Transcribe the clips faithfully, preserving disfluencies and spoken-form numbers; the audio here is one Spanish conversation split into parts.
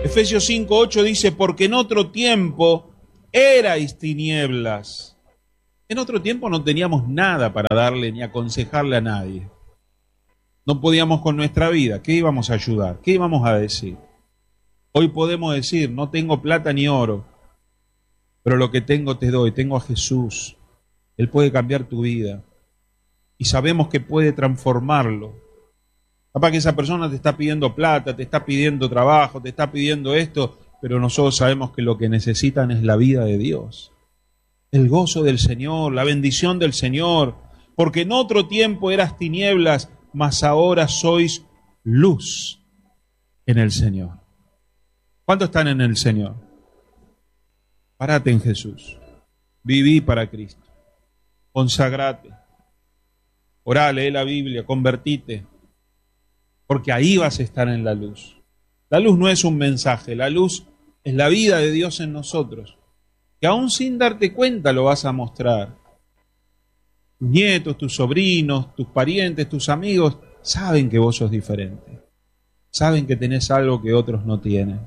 Efesios cinco ocho dice, porque en otro tiempo erais tinieblas. En otro tiempo no teníamos nada para darle ni aconsejarle a nadie. No podíamos con nuestra vida. ¿Qué íbamos a ayudar? ¿Qué íbamos a decir? Hoy podemos decir, no tengo plata ni oro, pero lo que tengo te doy. Tengo a Jesús. Él puede cambiar tu vida. Y sabemos que puede transformarlo. Capaz que esa persona te está pidiendo plata, te está pidiendo trabajo, te está pidiendo esto, pero nosotros sabemos que lo que necesitan es la vida de Dios. El gozo del Señor, la bendición del Señor. Porque en otro tiempo eras tinieblas, mas ahora sois luz en el Señor. ¿Cuántos están en el Señor? Párate en Jesús. Viví para Cristo. Consagrate. Orá, lee la Biblia, convertite. Porque ahí vas a estar en la luz. La luz no es un mensaje, la luz es la vida de Dios en nosotros. Que aún sin darte cuenta lo vas a mostrar. Tus nietos, tus sobrinos, tus parientes, tus amigos, saben que vos sos diferente. Saben que tenés algo que otros no tienen.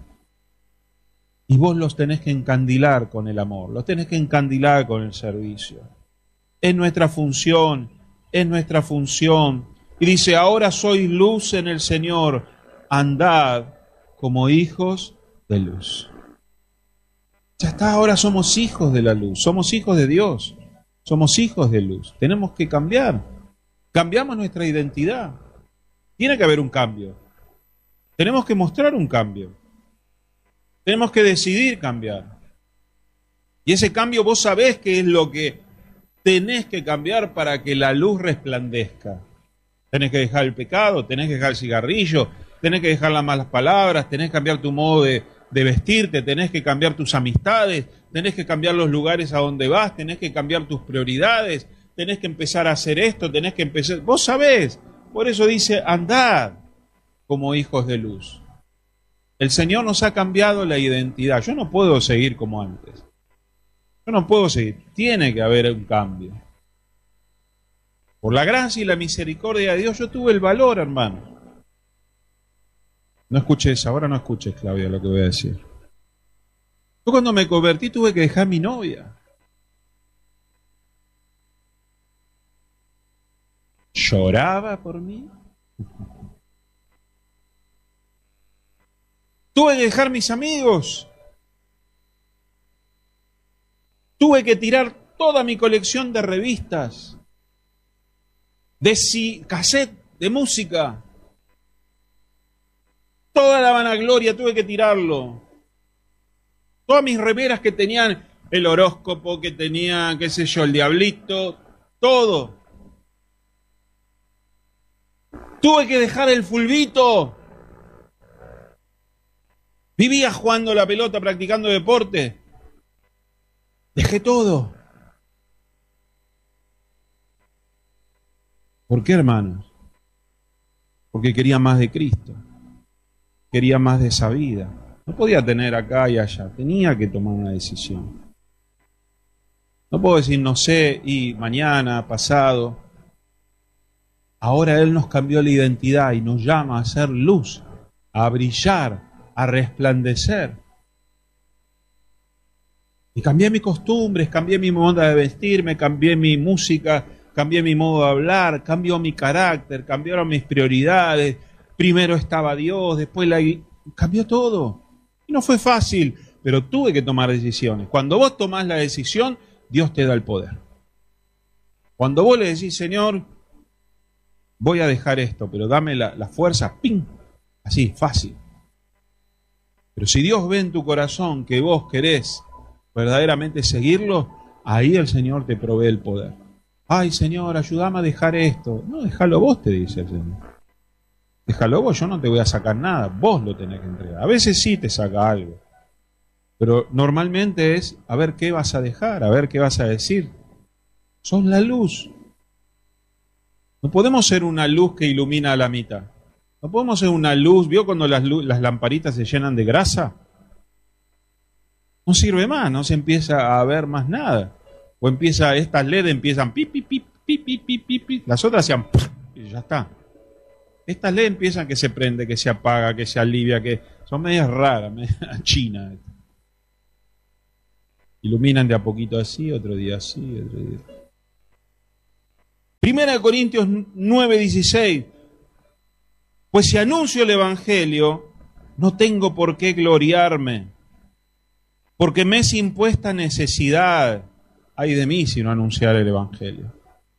Y vos los tenés que encandilar con el amor, los tenés que encandilar con el servicio. Es nuestra función, es nuestra función. Y dice, ahora sois luz en el Señor, andad como hijos de luz. Ya está, ahora somos hijos de la luz, somos hijos de Dios, somos hijos de luz. Tenemos que cambiar, cambiamos nuestra identidad. Tiene que haber un cambio. Tenemos que mostrar un cambio. Tenemos que decidir cambiar. Y ese cambio vos sabés qué es lo que tenés que cambiar para que la luz resplandezca. Tenés que dejar el pecado, tenés que dejar el cigarrillo, tenés que dejar las malas palabras, tenés que cambiar tu modo de, de vestirte, tenés que cambiar tus amistades, tenés que cambiar los lugares a donde vas, tenés que cambiar tus prioridades, tenés que empezar a hacer esto, tenés que empezar... Vos sabés, por eso dice, andad como hijos de luz. El Señor nos ha cambiado la identidad. Yo no puedo seguir como antes. Yo no puedo seguir. Tiene que haber un cambio. Por la gracia y la misericordia de Dios, yo tuve el valor, hermano. No escuches, ahora no escuches, Claudia, lo que voy a decir. Yo cuando me convertí tuve que dejar a mi novia. ¿Lloraba por mí? Tuve que dejar mis amigos. Tuve que tirar toda mi colección de revistas, de si, cassette, de música. Toda la vanagloria tuve que tirarlo. Todas mis remeras que tenían el horóscopo, que tenían, qué sé yo, el diablito, todo. Tuve que dejar el fulbito. Vivía jugando la pelota, practicando deporte. Dejé todo. ¿Por qué, hermanos? Porque quería más de Cristo. Quería más de esa vida. No podía tener acá y allá. Tenía que tomar una decisión. No puedo decir, no sé, y mañana, pasado. Ahora Él nos cambió la identidad y nos llama a ser luz, a brillar, a resplandecer. Y cambié mis costumbres, cambié mi modo de vestirme, cambié mi música, cambié mi modo de hablar, cambió mi carácter, cambiaron mis prioridades. Primero estaba Dios, después la... cambió todo. Y no fue fácil, pero tuve que tomar decisiones. Cuando vos tomás la decisión, Dios te da el poder. Cuando vos le decís, Señor, voy a dejar esto, pero dame la, la fuerza, ¡ping! Así, fácil. Pero si Dios ve en tu corazón que vos querés verdaderamente seguirlo, ahí el Señor te provee el poder. Ay, Señor, ayúdame a dejar esto. No, déjalo vos, te dice el Señor. Déjalo vos, yo no te voy a sacar nada, vos lo tenés que entregar. A veces sí te saca algo, pero normalmente es a ver qué vas a dejar, a ver qué vas a decir. Sos la luz. No podemos ser una luz que ilumina a la mitad. No podemos ser una luz. ¿Vio cuando las, las lamparitas se llenan de grasa? No sirve más, no se empieza a ver más nada. O empieza, estas L E D empiezan pi, pi, pi, pi, pi, pi, pi, pi. Las otras hacían y ya está. Estas L E D empiezan que se prende, que se apaga, que se alivia, que Son medias raras, medias chinas. Iluminan de a poquito así, otro día así, otro día. Primera de Corintios nueve, dieciséis. Pues si anuncio el Evangelio, no tengo por qué gloriarme, porque me es impuesta necesidad. Ay de mí si no anunciar el Evangelio.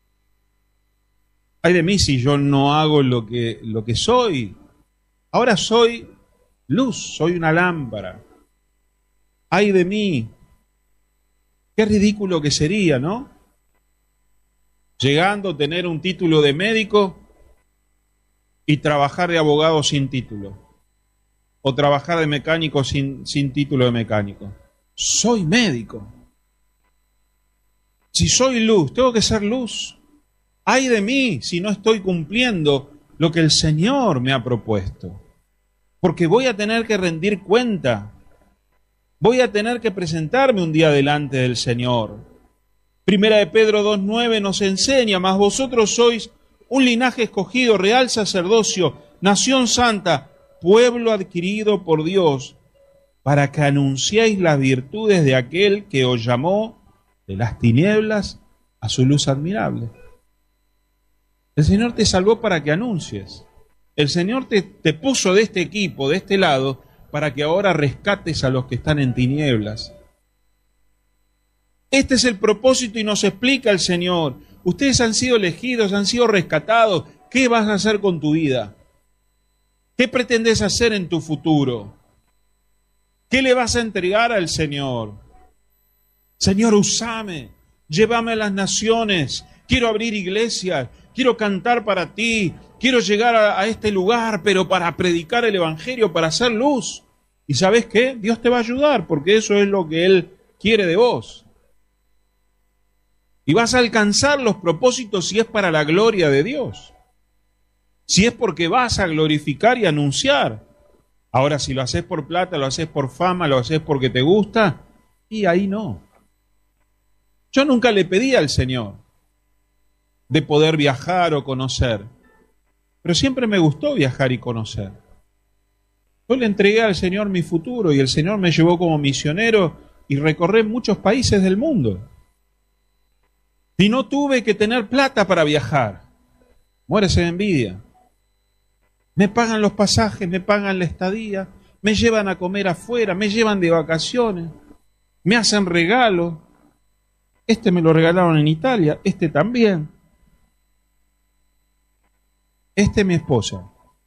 Ay de mí si yo no hago lo que, lo que soy. Ahora soy luz, soy una lámpara. Ay de mí. Qué ridículo que sería, ¿no? Llegando a tener un título de médico y trabajar de abogado sin título. O trabajar de mecánico sin, sin título de mecánico. Soy médico. Si soy luz, tengo que ser luz. Ay de mí si no estoy cumpliendo lo que el Señor me ha propuesto. Porque voy a tener que rendir cuenta. Voy a tener que presentarme un día delante del Señor. Primera de Pedro dos nueve nos enseña, mas vosotros sois un linaje escogido, real sacerdocio, nación santa, pueblo adquirido por Dios, para que anunciéis las virtudes de aquel que os llamó de las tinieblas a su luz admirable. El Señor te salvó para que anuncies. El Señor te, te puso de este equipo, de este lado, para que ahora rescates a los que están en tinieblas. Este es el propósito y nos explica el Señor. Ustedes han sido elegidos, han sido rescatados. ¿Qué vas a hacer con tu vida? ¿Qué pretendes hacer en tu futuro? ¿Qué le vas a entregar al Señor? Señor, úsame, llévame a las naciones, quiero abrir iglesias, quiero cantar para ti, quiero llegar a, a este lugar, pero para predicar el Evangelio, para hacer luz. ¿Y sabes qué? Dios te va a ayudar, porque eso es lo que Él quiere de vos. Y vas a alcanzar los propósitos si es para la gloria de Dios. Si es porque vas a glorificar y anunciar. Ahora, si lo haces por plata, lo haces por fama, lo haces porque te gusta, y ahí no. Yo nunca le pedí al Señor de poder viajar o conocer, pero siempre me gustó viajar y conocer. Yo le entregué al Señor mi futuro y el Señor me llevó como misionero y recorrí muchos países del mundo. Y no tuve que tener plata para viajar. Muérese de envidia. Me pagan los pasajes, me pagan la estadía, me llevan a comer afuera, me llevan de vacaciones, me hacen regalos. Este me lo regalaron en Italia, este también. Este es mi esposa.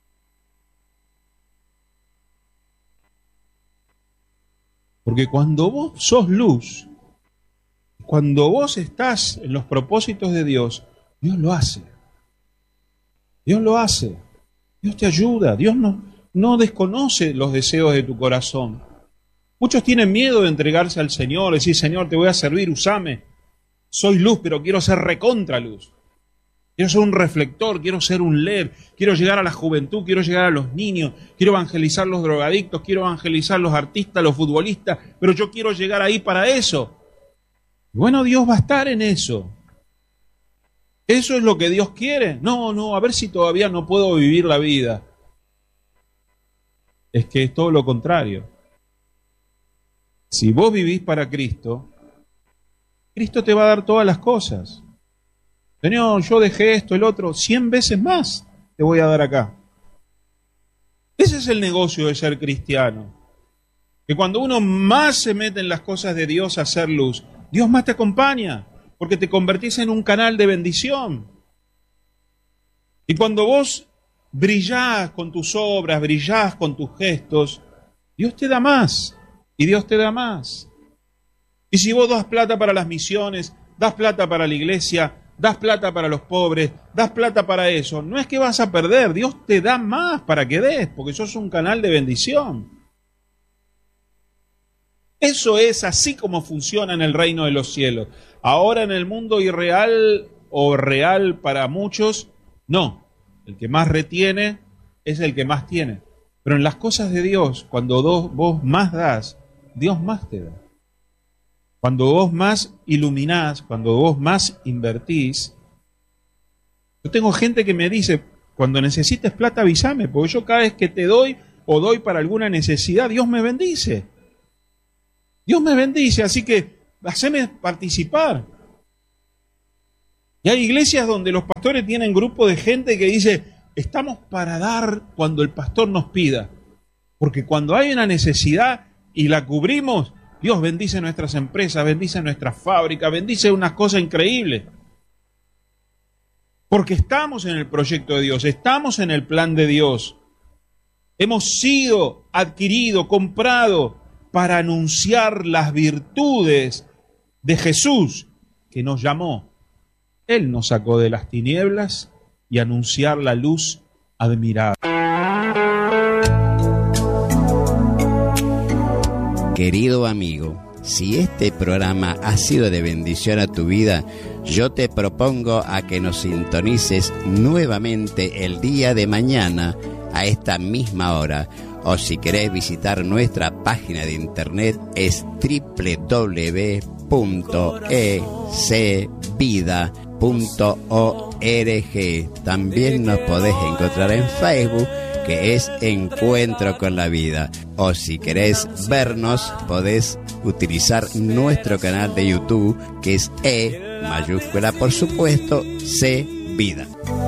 Porque cuando vos sos luz, cuando vos estás en los propósitos de Dios, Dios lo hace. Dios lo hace. Dios te ayuda. Dios no, no desconoce los deseos de tu corazón. Muchos tienen miedo de entregarse al Señor, decir, Señor, te voy a servir, usame. Soy luz, pero quiero ser recontra luz. Quiero ser un reflector, quiero ser un L E D, quiero llegar a la juventud, quiero llegar a los niños, quiero evangelizar los drogadictos, quiero evangelizar los artistas, los futbolistas, pero yo quiero llegar ahí para eso. Bueno, Dios va a estar en eso. ¿Eso es lo que Dios quiere? No, no, a ver si todavía no puedo vivir la vida. Es que es todo lo contrario. Si vos vivís para Cristo, Cristo te va a dar todas las cosas. Señor, yo dejé esto, el otro, cien veces más te voy a dar acá. Ese es el negocio de ser cristiano. Que cuando uno más se mete en las cosas de Dios a hacer luz, Dios más te acompaña, porque te convertís en un canal de bendición. Y cuando vos brillás con tus obras, brillás con tus gestos, Dios te da más, y Dios te da más. Y si vos das plata para las misiones, das plata para la iglesia, das plata para los pobres, das plata para eso, no es que vas a perder, Dios te da más para que des, porque sos un canal de bendición. Eso es así como funciona en el reino de los cielos. Ahora en el mundo irreal o real para muchos, no. El que más retiene es el que más tiene. Pero en las cosas de Dios, cuando vos más das, Dios más te da. Cuando vos más iluminás, cuando vos más invertís. Yo tengo gente que me dice, cuando necesites plata avísame, porque yo cada vez que te doy, o doy para alguna necesidad, Dios me bendice. Dios me bendice, así que haceme participar. Y hay iglesias donde los pastores tienen grupo de gente que dice, estamos para dar cuando el pastor nos pida. Porque cuando hay una necesidad y la cubrimos, Dios bendice nuestras empresas, bendice nuestras fábricas, bendice unas cosas increíbles. Porque estamos en el proyecto de Dios, estamos en el plan de Dios. Hemos sido adquiridos, comprados para anunciar las virtudes de Jesús que nos llamó. Él nos sacó de las tinieblas y anunciar la luz admirable. Querido amigo, si este programa ha sido de bendición a tu vida, yo te propongo a que nos sintonices nuevamente el día de mañana a esta misma hora. O si querés visitar nuestra página de internet es doble u doble u doble u punto e c vida punto org. También nos podés encontrar en Facebook, que es Encuentro con la Vida. O si querés vernos, podés utilizar nuestro canal de YouTube, que es E, mayúscula por supuesto, C Vida.